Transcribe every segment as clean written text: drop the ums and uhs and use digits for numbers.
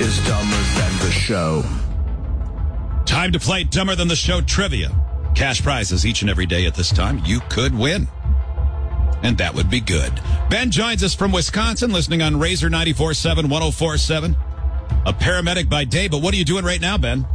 is Dumber Than the Show. Time to play Dumber Than the Show trivia. Cash prizes each and every day at this time. You could win. And that would be good. Ben joins us from Wisconsin, listening on Razor 94.7, 104.7. A paramedic by day, but what are you doing right now, Ben?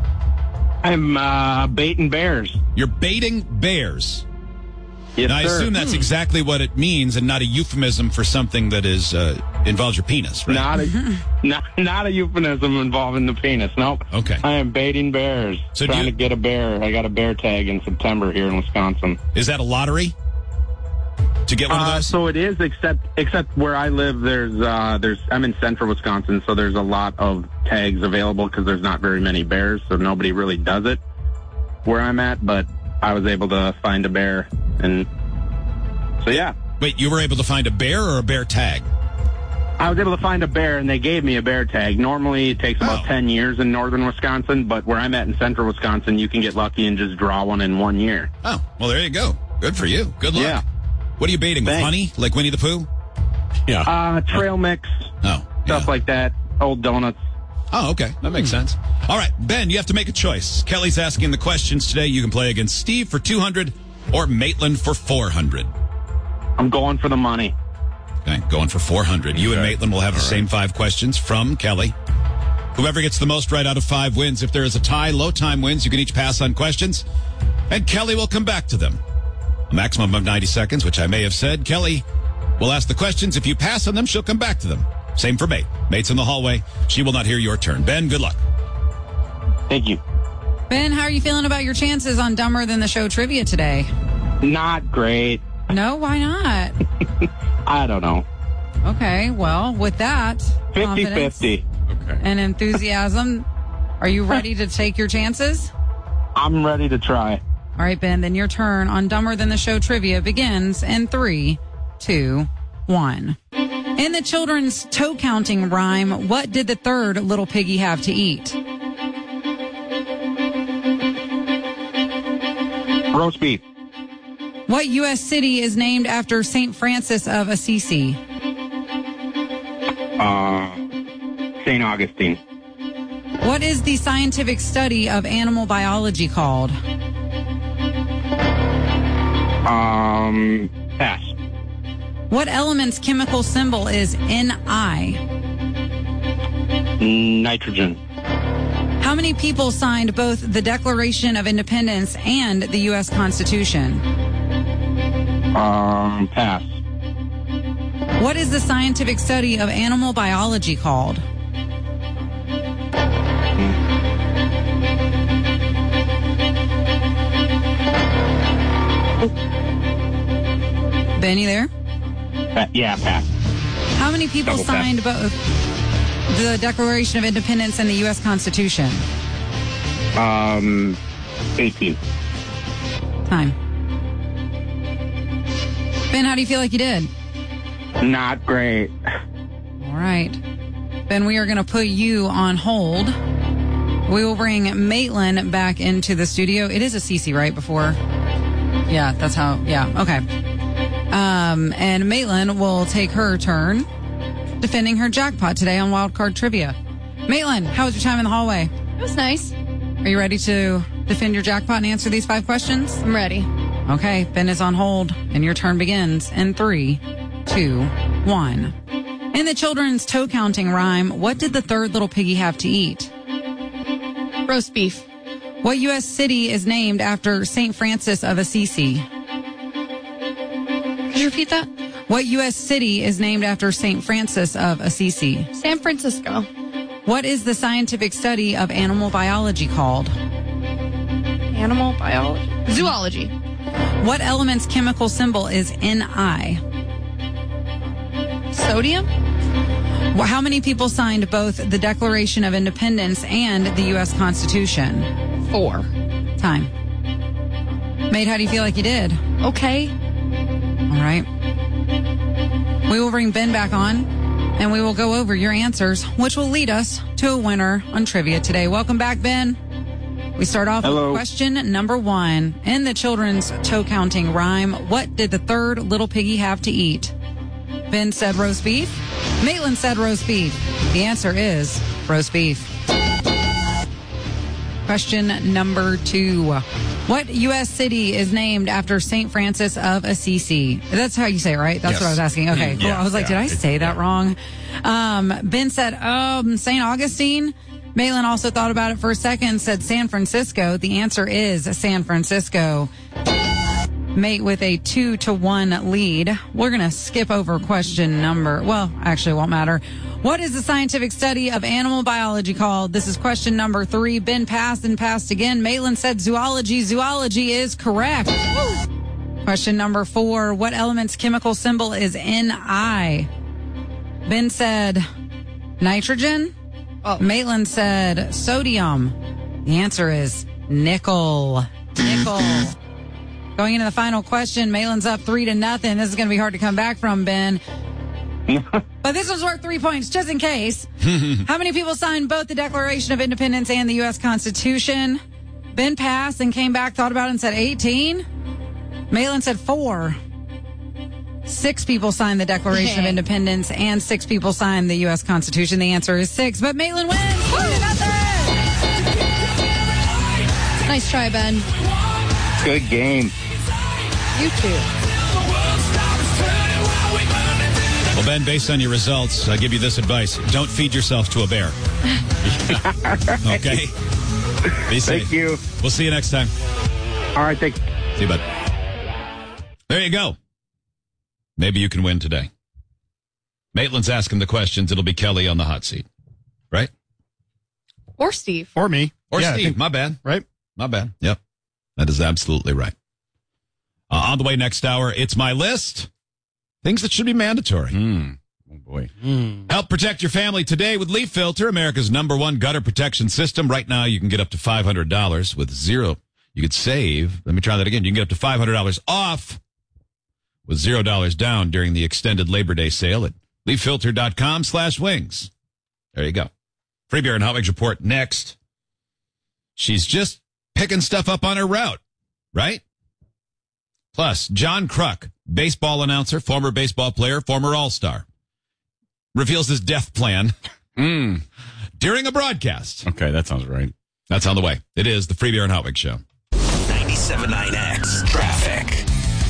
I'm baiting bears. You're baiting bears. Yes, now, I sir. assume that's exactly what it means and not a euphemism for something that is involves your penis, right? Not a euphemism involving the penis. Nope. Okay. I am baiting bears. So trying to get a bear. I got a bear tag in September here in Wisconsin. Is that a lottery to get one of those? So it is, except where I live. I'm in central Wisconsin, so there's a lot of tags available because there's not very many bears, so nobody really does it where I'm at. But I was able to find a bear. And so, yeah. Wait, you were able to find a bear or a bear tag? I was able to find a bear, and they gave me a bear tag. Normally, it takes about 10 years in northern Wisconsin, but where I'm at in central Wisconsin, you can get lucky and just draw one in 1 year. Oh, well, there you go. Good for you. Good luck. Yeah. What are you baiting? With honey? Like Winnie the Pooh? Yeah. Trail mix, stuff like that, old donuts. Oh, okay. That makes sense. All right, Ben, you have to make a choice. Kelly's asking the questions today. You can play against Steve for 200 or Maitland for 400. I'm going for the money. Okay, going for 400. You and Maitland will have the same 5 questions from Kelly. Whoever gets the most right out of 5 wins. If there is a tie, low time wins. You can each pass on questions, and Kelly will come back to them. A maximum of 90 seconds, which I may have said. Kelly will ask the questions. If you pass on them, she'll come back to them. Same for Mate. Mate's in the hallway. She will not hear your turn. Ben, good luck. Thank you. Ben, how are you feeling about your chances on Dumber Than the Show trivia today? Not great. No, why not? I don't know. Okay, well, with that 50-50. and enthusiasm, are you ready to take your chances? I'm ready to try. All right, Ben, then your turn on Dumber Than the Show trivia begins in 3, 2, 1. In the children's toe counting rhyme, what did the third little piggy have to eat? Roast beef. What U.S. city is named after St. Francis of Assisi? St. Augustine. What is the scientific study of animal biology called? Pass. What element's chemical symbol is Ni? Nitrogen. How many people signed both the Declaration of Independence and the U.S. Constitution? Pass. What is the scientific study of animal biology called? Benny there? Yeah, pass. How many people Double pass. signed both the Declaration of Independence and the U.S. Constitution? 18. Time. Ben, how do you feel like you did? Not great. All right. Ben, we are going to put you on hold. We will bring Maitland back into the studio. It is a CC, right? Before? Yeah, that's how. Yeah, okay. And Maitland will take her turn defending her jackpot today on Wildcard Trivia. Maitland, how was your time in the hallway? It was nice. Are you ready to defend your jackpot and answer these 5 questions? I'm ready. Okay, Ben is on hold, and your turn begins in 3, 2, 1. In the children's toe counting rhyme, what did the third little piggy have to eat? Roast beef. What U.S. city is named after St. Francis of Assisi? Could you repeat that? What U.S. city is named after St. Francis of Assisi? San Francisco. What is the scientific study of animal biology called? Animal biology. Zoology. What element's chemical symbol is Ni? Sodium. How many people signed both the Declaration of Independence and the U.S. Constitution? 4. Time. Mate, how do you feel like you did? Okay. All right. We will bring Ben back on, and we will go over your answers, which will lead us to a winner on trivia today. Welcome back, Ben. We start off with question number 1. In the children's toe counting rhyme, what did the third little piggy have to eat? Ben said roast beef. Maitland said roast beef. The answer is roast beef. Question number 2. What U.S. city is named after St. Francis of Assisi? That's how you say it, right? That's Yes. what I was asking. Okay, cool. Yeah, I was like, did I say that wrong? Ben said, St. Augustine. Maitland also thought about it for a second, said San Francisco. The answer is San Francisco. Mate with a 2-1 lead. We're going to skip over question number, well, actually it won't matter. What is the scientific study of animal biology called? This is question number 3. Ben passed and passed again. Maitland said zoology. Zoology is correct. Question number 4. What element's chemical symbol is Ni? Ben said nitrogen. Maitland said sodium. The answer is nickel. Nickel. Going into the final question, Maitland's up 3-0. This is going to be hard to come back from, Ben. But this one's worth 3 points, just in case. How many people signed both the Declaration of Independence and the U.S. Constitution? Ben passed and came back, thought about it, and said 18. Maitland said 4. 6 people signed the Declaration of Independence, and 6 people signed the U.S. Constitution. The answer is 6. But Maitland wins 2-0. Nice try, Ben. Good game. You too. Well, Ben, based on your results, I give you this advice. Don't feed yourself to a bear. Okay? Be safe. Thank you. We'll see you next time. All right, thanks. See you, bud. There you go. Maybe you can win today. Maitland's asking the questions. It'll be Kelly on the hot seat. Right? Or Steve. Or me. Or Yeah, I Steve. think- My bad. Right? My bad. Yep. That is absolutely right. On the way next hour, it's my list. Things that should be mandatory. Oh, boy. Help protect your family today with Leaf Filter, America's #1 gutter protection system. Right now, you can get up to $500 with zero. You could save. Let me try that again. You can get up to $500 off with $0 down during the extended Labor Day sale at leaffilter.com/wings. There you go. Free Beer and Hot Wings report next. She's just picking stuff up on her route, right? Plus, John Kruk, baseball announcer, former baseball player, former All-Star, reveals his death plan during a broadcast. Okay, that sounds right. That's on the way. It is the Free Beer and Hot Wings Show. 97.9X traffic.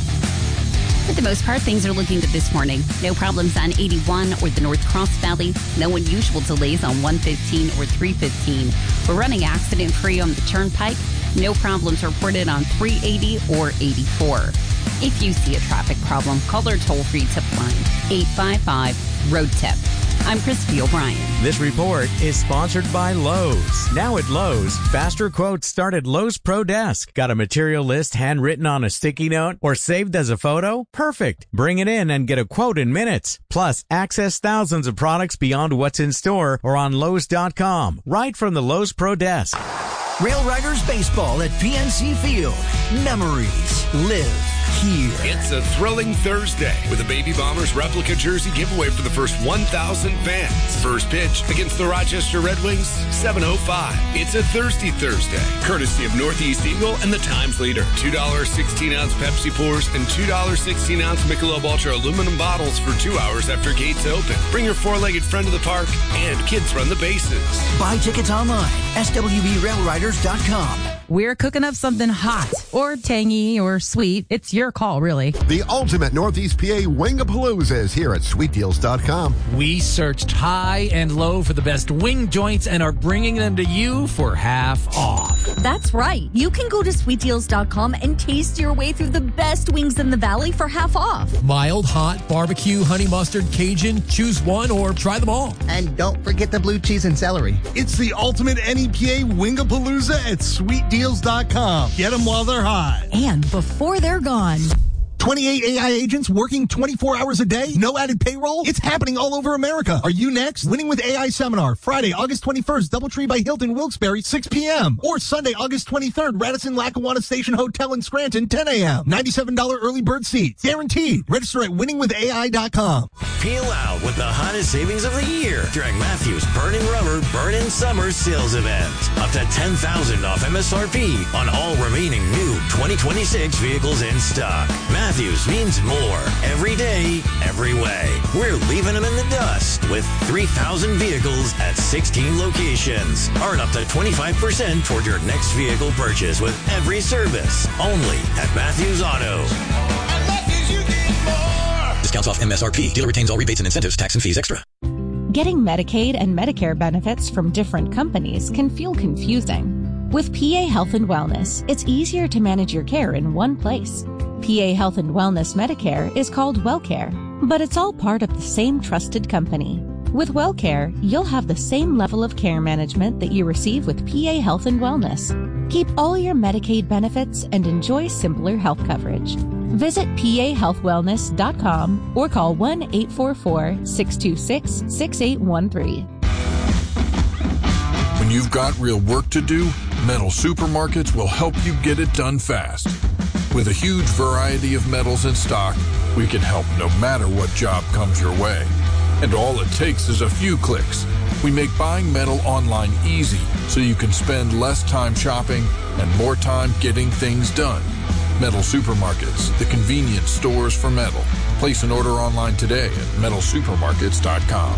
For the most part, things are looking good this morning. No problems on 81 or the North Cross Valley. No unusual delays on 115 or 315. We're running accident-free on the Turnpike. No problems reported on 380 or 84. If you see a traffic problem, call our toll-free tip line, 855-ROAD-TIP. I'm Christy O'Brien. This report is sponsored by Lowe's. Now at Lowe's, faster quotes start at Lowe's Pro Desk. Got a material list handwritten on a sticky note or saved as a photo? Perfect. Bring it in and get a quote in minutes. Plus, access thousands of products beyond what's in store or on Lowe's.com, right from the Lowe's Pro Desk. Rail Riders Baseball at PNC Field. Memories live here. It's a thrilling Thursday with a Baby Bombers replica jersey giveaway for the first 1,000 fans. First pitch against the Rochester Red Wings, 7:05. It's a Thirsty Thursday, courtesy of Northeast Eagle and the Times Leader. $2 16-ounce Pepsi pours and $2 16-ounce Michelob Ultra aluminum bottles for 2 hours after gates open. Bring your four-legged friend to the park, and kids run the bases. Buy tickets online, swbrailriders.com. We're cooking up something hot or tangy or sweet. It's your call, really. The ultimate Northeast PA Wingapalooza is here at sweetdeals.com. We searched high and low for the best wing joints and are bringing them to you for half off. That's right. You can go to sweetdeals.com and taste your way through the best wings in the valley for half off. Mild, hot, barbecue, honey mustard, Cajun, choose one or try them all. And don't forget the blue cheese and celery. It's the ultimate NEPA Wingapalooza at sweetdeals.com. Get them while they're hot. And before they're gone. 28 AI agents working 24 hours a day? No added payroll? It's happening all over America. Are you next? Winning with AI Seminar, Friday, August 21st, Doubletree by Hilton, Wilkes-Barre, 6 p.m. Or Sunday, August 23rd, Radisson Lackawanna Station Hotel in Scranton, 10 a.m. $97 early bird seats. Guaranteed. Register at winningwithai.com. Peel out with the hottest savings of the year during Matthews Burn-In Rubber Burn-In Summer Sales Event. Up to $10,000 off MSRP on all remaining new 2026 vehicles in stock. Matthews Matthews means more every day, every way. We're leaving them in the dust with 3,000 vehicles at 16 locations. Earn up to 25% toward your next vehicle purchase with every service. Only at Matthews Auto. Discounts off MSRP. Dealer retains all rebates and incentives, tax and fees extra. Getting Medicaid and Medicare benefits from different companies can feel confusing. With PA Health and Wellness, it's easier to manage your care in one place. PA Health and Wellness Medicare is called WellCare, but it's all part of the same trusted company. With WellCare, you'll have the same level of care management that you receive with PA Health and Wellness. Keep all your Medicaid benefits and enjoy simpler health coverage. Visit pahealthwellness.com or call 1-844-626-6813. When you've got real work to do, Metal Supermarkets will help you get it done fast. With a huge variety of metals in stock, we can help no matter what job comes your way. And all it takes is a few clicks. We make buying metal online easy so you can spend less time shopping and more time getting things done. Metal Supermarkets, the convenience stores for metal. Place an order online today at metalsupermarkets.com.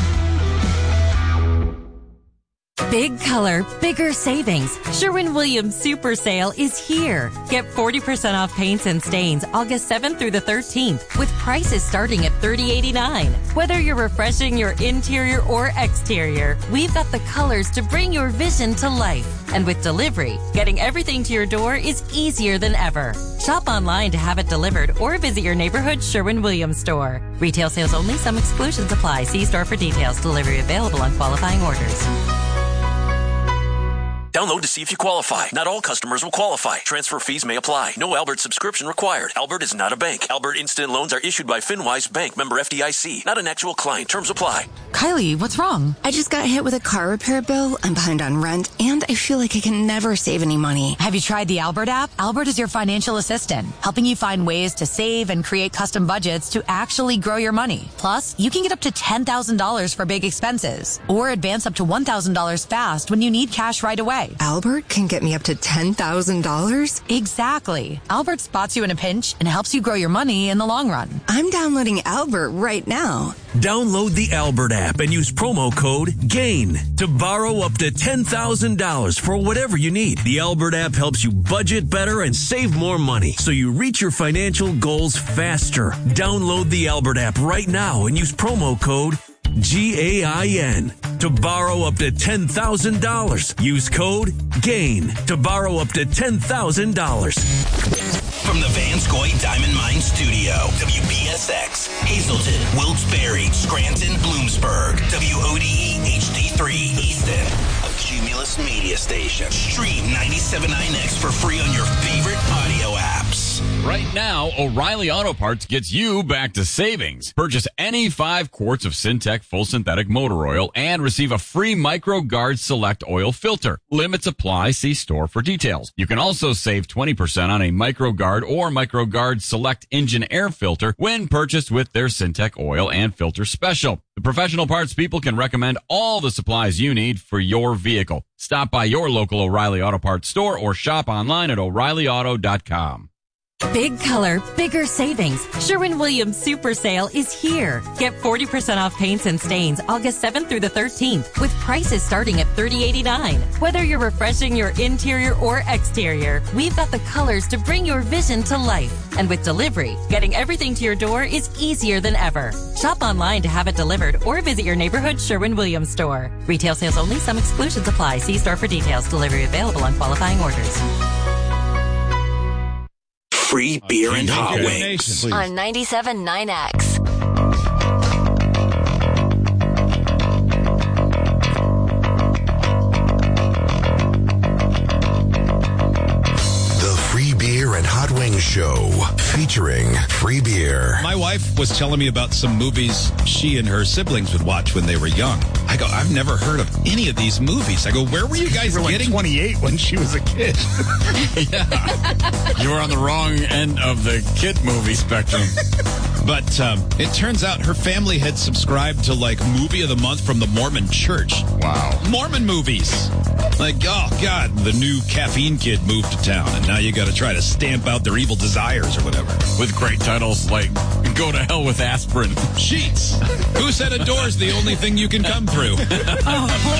Big color, bigger savings. Sherwin-Williams Super Sale is here. Get 40% off paints and stains August 7th through the 13th with prices starting at $30.89. Whether you're refreshing your interior or exterior, we've got the colors to bring your vision to life. And with delivery, getting everything to your door is easier than ever. Shop online to have it delivered or visit your neighborhood Sherwin-Williams store. Retail sales only. Some exclusions apply. See store for details. Delivery available on qualifying orders. Download to see if you qualify. Not all customers will qualify. Transfer fees may apply. No Albert subscription required. Albert is not a bank. Albert Instant Loans are issued by FinWise Bank, member FDIC. Not an actual client. Terms apply. Kylie, what's wrong? I just got hit with a car repair bill. I'm behind on rent, and I feel like I can never save any money. Have you tried the Albert app? Albert is your financial assistant, helping you find ways to save and create custom budgets to actually grow your money. Plus, you can get up to $10,000 for big expenses, or advance up to $1,000 fast when you need cash right away. Albert can get me up to $10,000? Exactly. Albert spots you in a pinch and helps you grow your money in the long run. I'm downloading Albert right now. Download the Albert app and use promo code GAIN to borrow up to $10,000 for whatever you need. The Albert app helps you budget better and save more money so you reach your financial goals faster. Download the Albert app right now and use promo code GAIN to borrow up to $10,000. Use code GAIN to borrow up to $10,000. From the Vanscoy Diamond Mine Studio, WPSX, Hazleton, Wilkes-Barre, Scranton, Bloomsburg, WODE HD3 Easton, a Cumulus media station. Stream 97.9X for free on your favorite audio apps. Right now, O'Reilly Auto Parts gets you back to savings. Purchase any 5 quarts of Syntec full synthetic motor oil and receive a free MicroGuard Select oil filter. Limits apply. See store for details. You can also save 20% on a MicroGuard or MicroGuard Select engine air filter when purchased with their Syntec oil and filter special. The professional parts people can recommend all the supplies you need for your vehicle. Stop by your local O'Reilly Auto Parts store or shop online at O'ReillyAuto.com. Big color, bigger savings. Sherwin-Williams Super Sale is here. Get 40% off paints and stains August 7th through the 13th with prices starting at $30.89. Whether you're refreshing your interior or exterior, we've got the colors to bring your vision to life. And with delivery, getting everything to your door is easier than ever. Shop online to have it delivered or visit your neighborhood Sherwin-Williams store. Retail sales only. Some exclusions apply. See store for details. Delivery available on qualifying orders. Free beer and hot wings on 97.9X. The Free Beer and Hot Wings Show featuring free beer. My wife was telling me about some movies she and her siblings would watch when they were young. I go, I've never heard of any of these movies. I go, where were you guys getting? 28 when she was a kid. Yeah. You were on the wrong end of the kid movie spectrum. But it turns out her family had subscribed to, like, Movie of the Month from the Mormon Church. Wow. Mormon movies. Like, oh, God, the new Caffeine Kid moved to town, and now you got to try to stamp out their evil desires or whatever. With great titles like Go to Hell with Aspirin. Sheets. Who said a door's the only thing you can come through?